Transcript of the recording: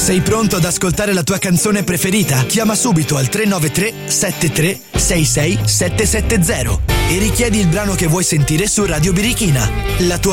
Sei pronto ad ascoltare la tua canzone preferita? Chiama subito al 393 73 66 770 e richiedi il brano che vuoi sentire su Radio Birichina. La tua